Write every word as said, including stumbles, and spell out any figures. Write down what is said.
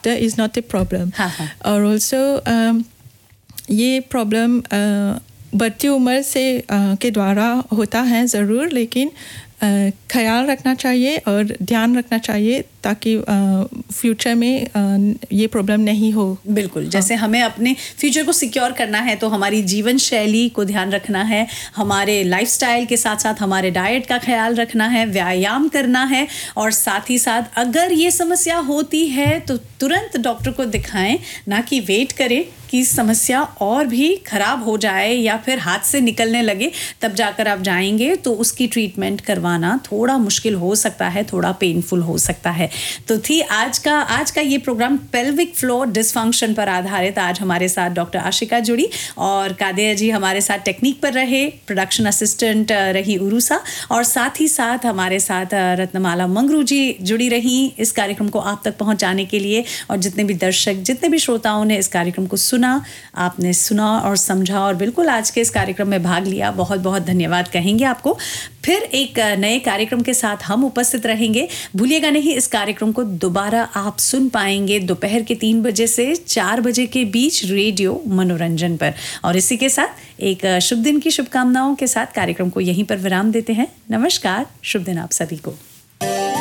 Doctor is not a problem. हाँ, हाँ. और ऑल्सो ये प्रॉब्लम बढ़ती उम्र से uh, के द्वारा होता है ज़रूर, लेकिन uh, ख्याल रखना चाहिए और ध्यान रखना चाहिए ताकि फ्यूचर uh, में uh, ये प्रॉब्लम नहीं हो। बिल्कुल, जैसे हाँ. हमें अपने फ्यूचर को सिक्योर करना है तो हमारी जीवन शैली को ध्यान रखना है, हमारे लाइफस्टाइल के साथ साथ हमारे डाइट का ख्याल रखना है, व्यायाम करना है, और साथ ही साथ अगर ये समस्या होती है तो तुरंत डॉक्टर को दिखाएं, ना कि वेट करें कि समस्या और भी खराब हो जाए या फिर हाथ से निकलने लगे, तब जाकर आप जाएंगे तो उसकी ट्रीटमेंट करवाना थोड़ा मुश्किल हो सकता है, थोड़ा पेनफुल हो सकता है। तो थी आज का आज का ये प्रोग्राम पेल्विक फ्लोर डिसफंक्शन पर आधारित। आज हमारे साथ डॉक्टर आशिका जुड़ी और कादिया जी हमारे साथ टेक्निक पर रहे, प्रोडक्शन असिस्टेंट रही उरुसा, और साथ ही साथ हमारे साथ रत्नमाला मंगरू जी जुड़ी रही इस कार्यक्रम को आप तक पहुंचाने के लिए। और जितने भी दर्शक, जितने भी श्रोताओं ने इस कार्यक्रम को सुना, आपने सुना और समझा और बिल्कुल आज के इस कार्यक्रम में भाग लिया, बहुत बहुत धन्यवाद कहेंगे आपको। फिर एक नए कार्यक्रम के साथ हम उपस्थित रहेंगे। भूलिएगा नहीं, इस कार्यक्रम को दोबारा आप सुन पाएंगे दोपहर के तीन बजे से चार बजे के बीच रेडियो मनोरंजन पर। और इसी के साथ एक शुभ दिन की शुभकामनाओं के साथ कार्यक्रम को यहीं पर विराम देते हैं। नमस्कार, शुभ दिन आप सभी को।